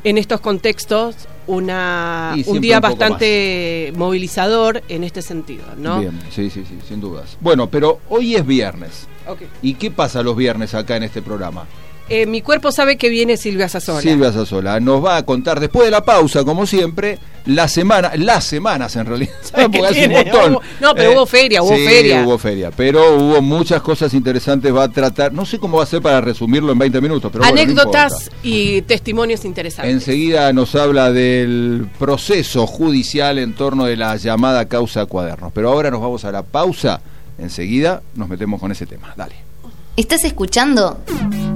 en estos contextos un día bastante movilizador en este sentido, ¿no? Bien, sí, sin dudas. Bueno, pero hoy es viernes. Okay. ¿Y qué pasa los viernes acá en este programa? Mi cuerpo sabe que viene Silvia Sassola. Silvia Sassola nos va a contar después de la pausa, como siempre, las semanas en realidad. Porque hace un montón. No, pero hubo feria. Hubo feria, pero hubo muchas cosas interesantes. Va a tratar, no sé cómo va a ser para resumirlo en 20 minutos, pero anécdotas bueno, no y testimonios interesantes. Enseguida nos habla del proceso judicial en torno de la llamada causa Cuadernos. Pero ahora nos vamos a la pausa. Enseguida nos metemos con ese tema. Dale. ¿Estás escuchando?